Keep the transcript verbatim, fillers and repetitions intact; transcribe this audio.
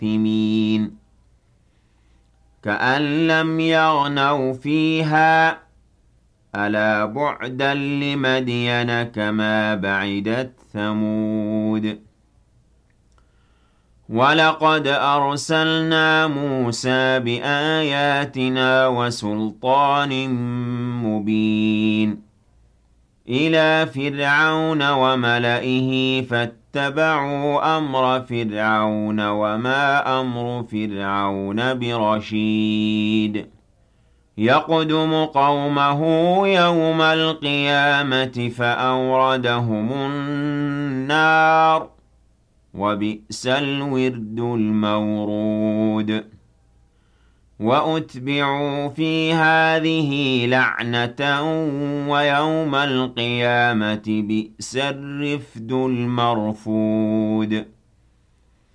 آثِمِينَ كأن لم يغنوا فيها ألا بعدا لمدين كما بعدت ثمود ولقد أرسلنا موسى بآياتنا وسلطان مبين إلى فرعون وملئه فاتبعوا أمر فرعون وما أمر فرعون برشيد يقدم قومه يوم القيامة فأوردهم النار وبئس الورد المورود وأتبعوا في هذه لعنة ويوم القيامة بئس الرفد المرفود